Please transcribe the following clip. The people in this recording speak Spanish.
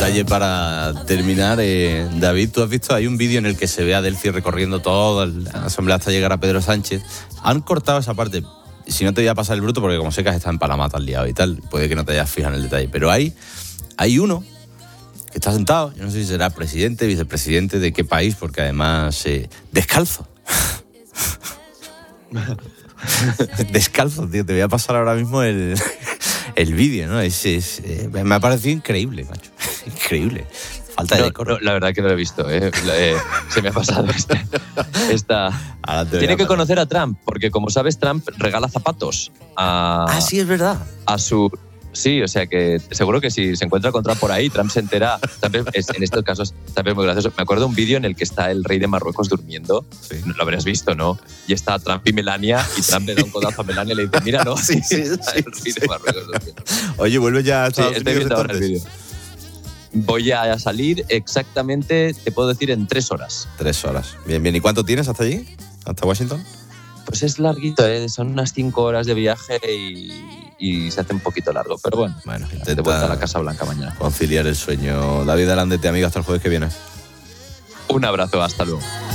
detalle para terminar, David, tú has visto, hay un vídeo en el que se ve a Delcy recorriendo toda la asamblea hasta llegar a Pedro Sánchez. Han cortado esa parte. Si no te voy a pasar el bruto, porque como sé que está en Panamá tan liado y tal, puede que no te hayas fijado en el detalle. Pero hay uno que está sentado, yo no sé si será presidente, vicepresidente de qué país, porque además descalzo. Descalzo, tío. Te voy a pasar ahora mismo el vídeo, ¿no? Me ha parecido increíble, macho. Increíble. Falta de decoro. No, la verdad que no lo he visto. Se me ha pasado Tiene que conocer a Trump, porque como sabes, Trump regala zapatos sí, es verdad. A su... Sí, o sea que seguro que si se encuentra con Trump por ahí, Trump se entera. En estos casos también es muy gracioso. Me acuerdo de un vídeo en el que está el rey de Marruecos durmiendo. Sí. Lo habrás visto, ¿no? Y está Trump y Melania, y Trump le da un codazo a Melania y le dice, mira, ¿no? Sí, el rey de Marruecos durmiendo. Oye, vuelve ya a Estados Unidos. Estoy viendo ahora el vídeo. Voy a salir exactamente, te puedo decir, en 3 horas. 3 horas. Bien, bien. ¿Y cuánto tienes hasta allí? ¿Hasta Washington? Pues es larguito, son unas 5 horas de viaje y se hace un poquito largo. Pero bueno, de vuelta a la Casa Blanca mañana. Conciliar el sueño. David Alandete, amigo, hasta el jueves que viene. Un abrazo, hasta luego.